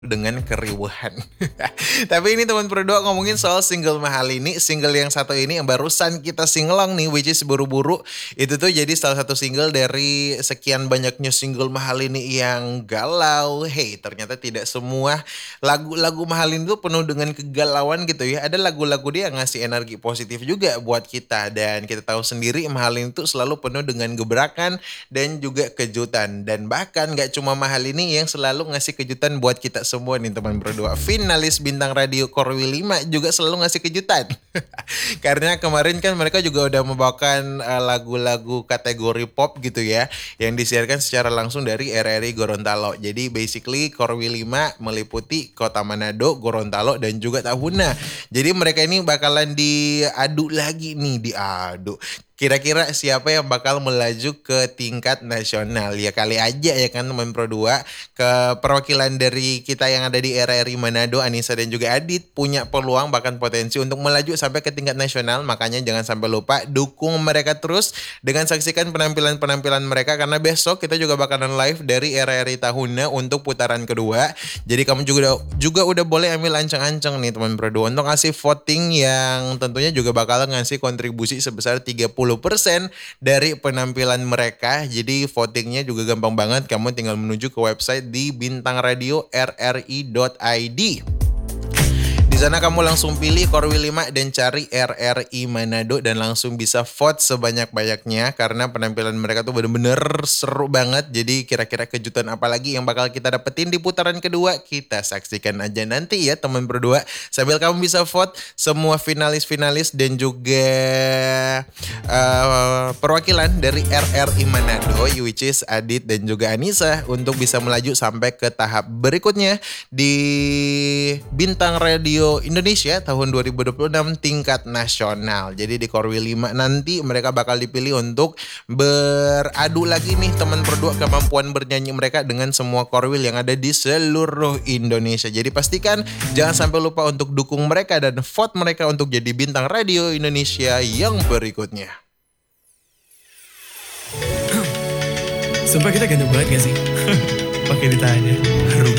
dengan keriuhan. Tapi ini teman berdua ngomongin soal single mahal ini, single yang satu ini yang barusan kita singelong nih, which is buru-buru. Itu tuh jadi salah satu single dari sekian banyaknya single mahal ini yang galau. Hey, ternyata tidak semua lagu-lagu mahal ini tuh penuh dengan kegalauan gitu ya. Ada lagu-lagu dia yang ngasih energi positif juga buat kita. Dan kita tahu sendiri mahal ini tuh selalu penuh dengan gebrakan dan juga kejutan. Dan bahkan gak cuma mahal ini yang selalu ngasih kejutan buat kita semua nih teman berdua. Finalis Bintang Radio Korwi 5 juga selalu ngasih kejutan. Karena kemarin kan mereka juga udah membawakan lagu-lagu kategori pop gitu ya, yang disiarkan secara langsung dari RRI Gorontalo. Jadi basically Korwi 5 meliputi Kota Manado, Gorontalo dan juga Tahuna. Jadi mereka ini bakalan diadu lagi nih, diadu. Kira-kira siapa yang bakal melaju ke tingkat nasional? Ya kali aja ya kan teman Pro 2, ke perwakilan dari kita yang ada di RRI Manado, Anissa dan juga Adit punya peluang bahkan potensi untuk melaju sampai ke tingkat nasional. Makanya jangan sampai lupa dukung mereka terus dengan saksikan penampilan-penampilan mereka, karena besok kita juga bakalan live dari RRI Tahuna untuk putaran kedua. Jadi kamu juga udah boleh ambil ancang-ancang nih teman Pro 2 untuk ngasih voting yang tentunya juga bakal ngasih kontribusi sebesar 30% dari penampilan mereka. Jadi votingnya juga gampang banget. Kamu tinggal menuju ke website di bintangradio.rri.id. Di sana kamu langsung pilih Korwi 5 dan cari RRI Manado dan langsung bisa vote sebanyak-banyaknya karena penampilan mereka tuh bener-bener seru banget. Jadi kira-kira kejutan apa lagi yang bakal kita dapetin di putaran kedua? Kita saksikan aja nanti ya teman berdua. Sambil kamu bisa vote semua finalis-finalis dan juga perwakilan dari RRI Manado, which is Adit dan juga Anissa, untuk bisa melaju sampai ke tahap berikutnya di Bintang Radio Indonesia tahun 2026 tingkat nasional. Jadi di Korwi 5 nanti mereka bakal dipilih untuk beradu lagi nih teman berdua kemampuan bernyanyi mereka dengan semua korwil yang ada di seluruh Indonesia. Jadi pastikan jangan sampai lupa untuk dukung mereka dan vote mereka untuk jadi Bintang Radio Indonesia yang berikutnya. Sumpah kita ganteng banget gak sih? Pakai ditanya. Rugi